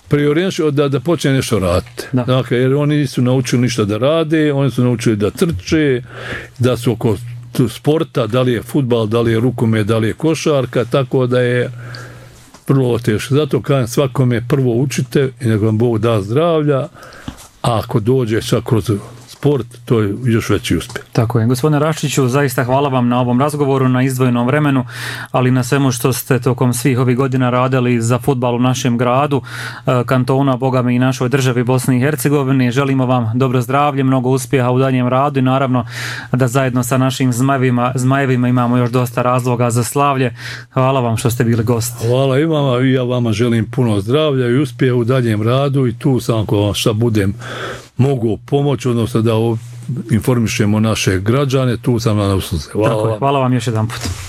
priorijentiš da počne nešto raditi. Dakle, jer oni nisu naučili ništa da rade, oni su naučili da trče, da su oko sporta, da li je fudbal, da li je rukomet, da li je košarka, tako da je vrlo teško. Zato kažem, svakome prvo učite i nek vam Bog da zdravlja, a ako dođe sad kroz sport, to je još veći uspjeh. Tako je. Gospodine Raščiću, zaista hvala vam na ovom razgovoru, na izdvojenom vremenu, ali na svemu što ste tokom svih ovih godina radili za fudbal u našem gradu, kantona, Boga mi i našoj državi Bosni i Hercegovini. Želimo vam dobro zdravlje, mnogo uspjeha u daljem radu i naravno da zajedno sa našim zmajevima imamo još dosta razloga za slavlje. Hvala vam što ste bili gosti. Hvala i vama, i ja vama želim puno zdravlja i uspjeha u daljem radu i tu sam ako vam šta budem mogu pomoći, odnosno da informišemo naše građane, tu sam na usluzi. Hvala vam još jedan put.